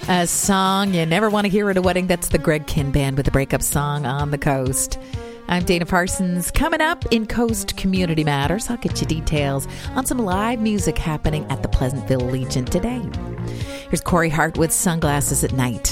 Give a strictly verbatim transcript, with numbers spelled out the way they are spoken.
A song you never want to hear at a wedding. That's the Greg Kihn Band with the breakup song On the Coast. I'm Dana Parsons. Coming up in Coast Community Matters, I'll get you details on some live music happening at the Pleasantville Legion today. Here's Corey Hart with Sunglasses at Night.